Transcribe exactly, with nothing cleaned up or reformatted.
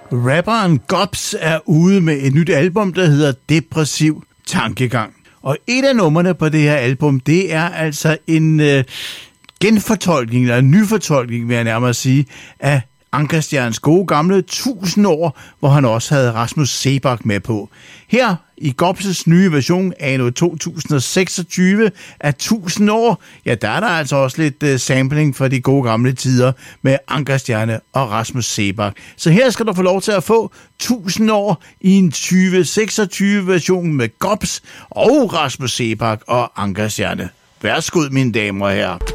Rapperen Gobs er ude med et nyt album, der hedder Depressiv Tankegang. Og et af numrene på det her album, det er altså en øh, genfortolkning, eller en nyfortolkning, vil jeg nærmere sige, af Ankerstjernes gode gamle tusind år, hvor han også havde Rasmus Seebach med på. Her i Gobs' nye version anno to tusind og seksogtyve af tusind år, ja, der er der altså også lidt uh, sampling fra de gode gamle tider med Ankerstjerne og Rasmus Seebach. Så her skal du få lov til at få tusind år i en tyve seksogtyve version med Gobs og Rasmus Seebach og Ankerstjerne. Værsgo, mine damer og herrer.